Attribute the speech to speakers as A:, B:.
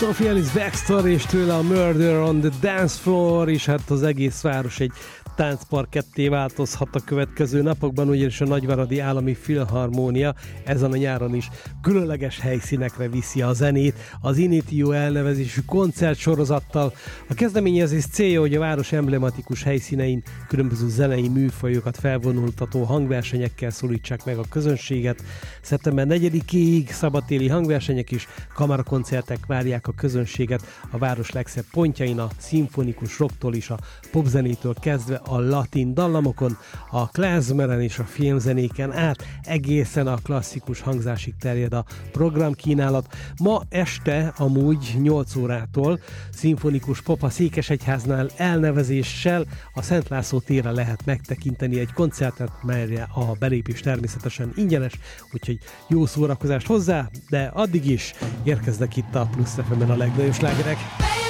A: Sophie Ellis Bextor és tőle a Murder on the Dance Floor, és hát az egész város egy táncparketté változhat a következő napokban, ugyanis a Nagyváradi Állami Filharmónia ezen a nyáron is különleges helyszínekre viszi a zenét, az Initio elnevezésű koncertsorozattal. A kezdeményezés célja, hogy a város emblematikus helyszínein különböző zenei műfajokat felvonultató hangversenyekkel szólítsák meg a közönséget. Szeptember 4-ig szabadtéri hangversenyek és kamarakoncertek várják a közönséget a város legszebb pontjain, a szimfonikus rocktól és a popzenétől kezdve a latin dallamokon, a klezmeren és a filmzenéken át egészen a klasszikus hangzásig terjed a programkínálat. Ma este amúgy 8 órától szimfonikus pop a Székesegyháznál elnevezéssel a Szent László térre lehet megtekinteni egy koncertet, melyre a belépés természetesen ingyenes, úgyhogy jó szórakozást hozzá, de addig is érkeznek itt a Plusz FM-en a legnagyobb slágerek.